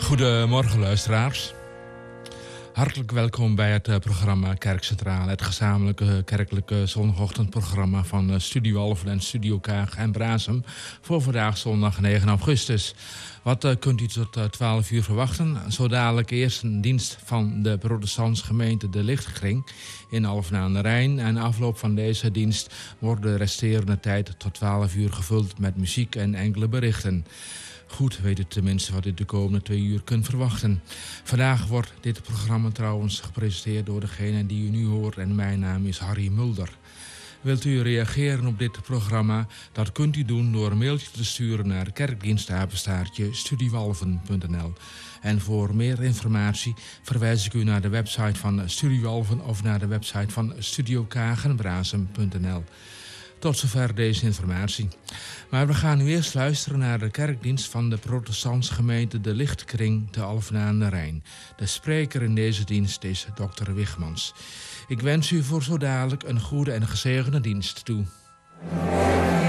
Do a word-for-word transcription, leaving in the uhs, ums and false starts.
Goedemorgen luisteraars. Hartelijk welkom bij het uh, programma Kerkcentraal, het gezamenlijke kerkelijke zondagochtendprogramma van uh, Studio Alphen en Studio Kaag en Brasem voor vandaag zondag negen augustus. Wat uh, kunt u tot uh, twaalf uur verwachten? Zo dadelijk eerst een dienst van de protestantse gemeente De Lichtkring in Alphen aan de Rijn. En na afloop van deze dienst wordt de resterende tijd tot twaalf uur gevuld met muziek en enkele berichten. Goed weet u tenminste wat u de komende twee uur kunt verwachten. Vandaag wordt dit programma trouwens gepresenteerd door degene die u nu hoort en mijn naam is Harry Mulder. Wilt u reageren op dit programma? Dat kunt u doen door een mailtje te sturen naar kerkdienstapenstaartje studiowalven punt n l. En voor meer informatie verwijs ik u naar de website van Studio Alphen of naar de website van studio kaag en brasem punt n l. Tot zover deze informatie. Maar we gaan nu eerst luisteren naar de kerkdienst van de protestantse gemeente De Lichtkring te Alphen aan de Rijn. De spreker in deze dienst is dokter Wigmans. Ik wens u voor zo dadelijk een goede en gezegende dienst toe.